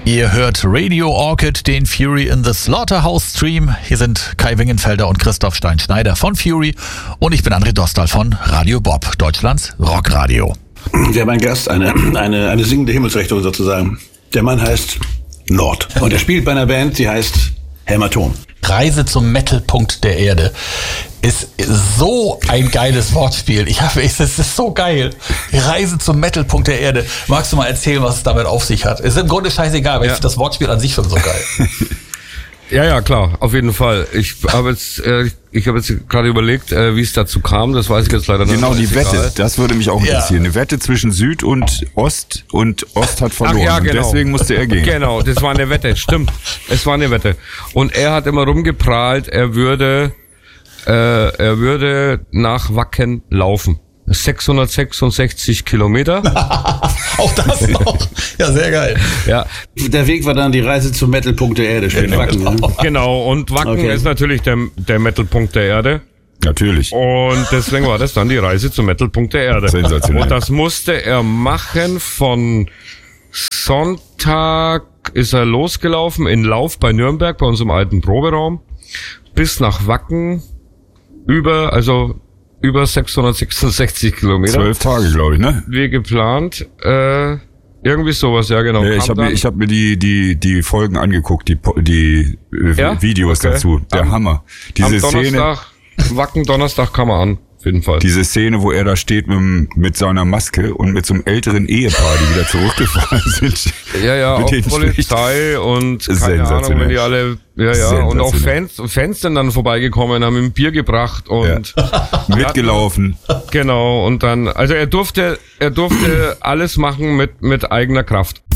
Ihr hört Radio Orchid, den Fury in the Slaughterhouse Stream. Hier sind Kai Wingenfelder und Christoph Stein-Schneider von Fury und ich bin André Dostal von Radio Bob, Deutschlands Rockradio. Wir haben einen Gast, eine singende Himmelsrichtung sozusagen. Der Mann heißt Nord und er spielt bei einer Band, die heißt Hämatom. Reise zum Metal-Punkt der Erde ist so ein geiles Wortspiel. Es ist so geil. Reise zum Metal-Punkt der Erde. Magst du mal erzählen, was es damit auf sich hat? Ist im Grunde scheißegal, aber ich finde das Wortspiel an sich schon so geil. Ja, klar, auf jeden Fall. Ich habe jetzt gerade überlegt, wie es dazu kam. Das weiß ich jetzt leider nicht. Genau, die Wette. Das würde mich auch interessieren. Eine Wette zwischen Süd und Ost hat verloren. Ach, ja, genau. Und deswegen musste er gehen. Genau, das war eine Wette. Stimmt. Es war eine Wette. Und er hat immer rumgeprahlt, er würde nach Wacken laufen. 666 Kilometer. Auch das noch. Ja, sehr geil. Ja. Der Weg war dann die Reise zum Metal-Punkt der Erde. Schön Wacken. Ne? Genau, und Wacken ist natürlich der Metal-Punkt der Erde. Natürlich. Und deswegen war das dann die Reise zum Metal-Punkt der Erde. Sensationell. Und das musste er machen von Sonntag ist er losgelaufen in Lauf bei Nürnberg, bei unserem alten Proberaum, bis nach Wacken über 666 Kilometer. 12 Tage, glaube ich, ne? Wie geplant. Irgendwie sowas, ja genau. Nee, ich hab mir die Folgen angeguckt, die Videos dazu. Der Hammer. Diese am Donnerstag, Wacken Donnerstag kam er an. Auf jeden Fall. Diese Szene, wo er da steht mit seiner Maske und mit so einem älteren Ehepaar, die wieder zurückgefahren sind. Ja, auch Polizei und keine Ahnung, wenn die alle, und auch Fans sind dann vorbeigekommen, haben ihm ein Bier gebracht und mitgelaufen. Genau, und dann, also er durfte alles machen mit eigener Kraft.